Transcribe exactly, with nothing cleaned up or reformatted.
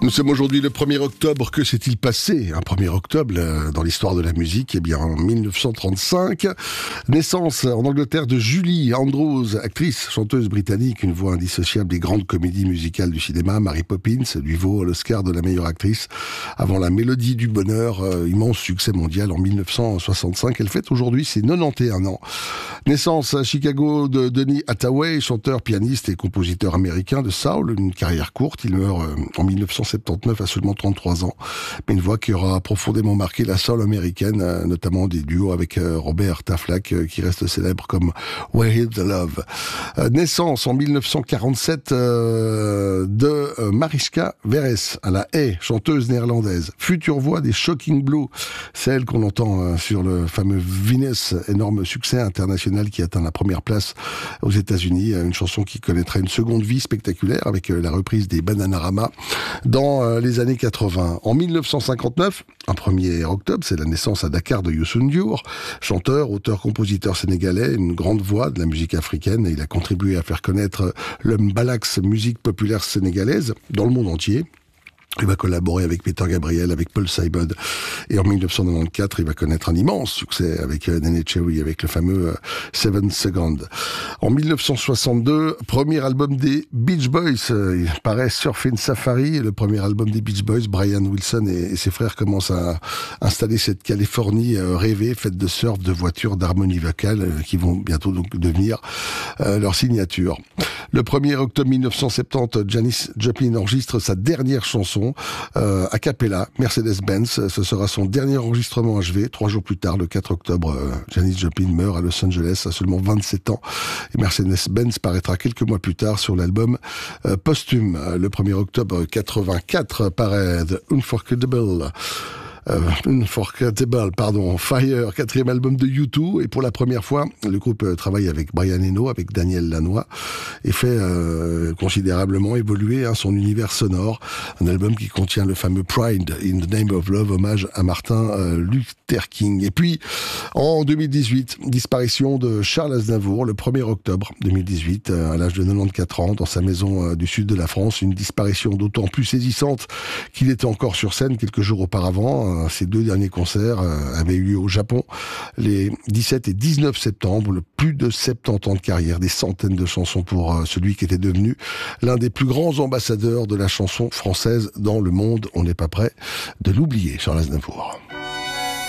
Nous sommes aujourd'hui le premier octobre. Que s'est-il passé un premier octobre euh, dans l'histoire de la musique? Eh bien, en mille neuf cent trente-cinq, naissance en Angleterre de Julie Andrews, actrice, chanteuse britannique, une voix indissociable des grandes comédies musicales du cinéma. Mary Poppins lui vaut l'Oscar de la meilleure actrice avant La Mélodie du Bonheur, euh, immense succès mondial en mille neuf cent soixante-cinq. Elle fête aujourd'hui ses quatre-vingt-onze ans. Naissance à Chicago de Donny Hathaway, chanteur, pianiste et compositeur américain de soul, une carrière courte. Il meurt euh, en mille neuf cent soixante-dix-neuf à seulement trente-trois ans, mais une voix qui aura profondément marqué la soul américaine, euh, notamment des duos avec euh, Robert Taflak, euh, qui reste célèbre comme Where Is the Love. Euh, naissance en mille neuf cent quarante-sept euh, de euh, Mariska Veres à La Haye, chanteuse néerlandaise, future voix des Shocking Blue, celle qu'on entend euh, sur le fameux Venus, énorme succès international qui atteint la première place aux États-Unis, une chanson qui connaîtra une seconde vie spectaculaire avec euh, la reprise des Bananarama dans euh, les années quatre-vingts. En mille neuf cent cinquante-neuf, un premier octobre, c'est la naissance à Dakar de Youssou N'Dour, chanteur, auteur, compositeur sénégalais, une grande voix de la musique africaine, et il a contribué à faire connaître le mbalax, musique populaire sénégalaise, dans le monde entier. Il va collaborer avec Peter Gabriel, avec Paul Simon. Et en mille neuf cent quatre-vingt-quatorze, il va connaître un immense succès avec euh, Nene Cherry, avec le fameux euh, Seven Seconds. En mille neuf cent soixante-deux, premier album des Beach Boys. Euh, il paraît Surfing Safari, le premier album des Beach Boys. Brian Wilson et, et ses frères commencent à installer cette Californie euh, rêvée, faite de surf, de voitures, d'harmonie vocale, euh, qui vont bientôt donc devenir euh, leur signature. Le premier octobre mille neuf cent soixante-dix, Janis Joplin enregistre sa dernière chanson Euh, a cappella, Mercedes-Benz. Ce sera son dernier enregistrement achevé. Trois jours plus tard, le quatre octobre, euh, Janis Joplin meurt à Los Angeles à seulement vingt-sept ans. Et Mercedes-Benz paraîtra quelques mois plus tard sur l'album euh, posthume. Le premier octobre quatre-vingt-quatre paraît The Unforgettable. Euh, Unforgettable, pardon, Fire, quatrième album de U deux, et pour la première fois, le groupe euh, travaille avec Brian Eno, avec Daniel Lanois, et fait euh, considérablement évoluer hein, son univers sonore. Un album qui contient le fameux Pride in the Name of Love, hommage à Martin euh, Luther King. Et puis, en deux mille dix-huit, disparition de Charles Aznavour, le premier octobre deux mille dix-huit, euh, à l'âge de quatre-vingt-quatorze ans, dans sa maison euh, du sud de la France. Une disparition d'autant plus saisissante qu'il était encore sur scène quelques jours auparavant. Ces deux derniers concerts avaient eu lieu au Japon les dix-sept et dix-neuf septembre. Le plus de soixante-dix ans de carrière, des centaines de chansons pour celui qui était devenu l'un des plus grands ambassadeurs de la chanson française dans le monde. On n'est pas prêt de l'oublier, Charles Aznavour.